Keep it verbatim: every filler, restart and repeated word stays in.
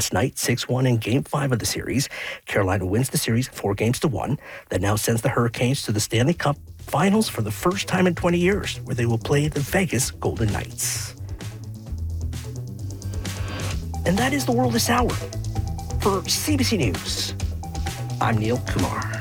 last night, six one in Game five of the series. Carolina wins the series four games to one. That now sends the Hurricanes to the Stanley Cup Finals for the first time in twenty years, where they will play the Vegas Golden Knights. And that is the world this hour. For C B C News, I'm Neil Kumar.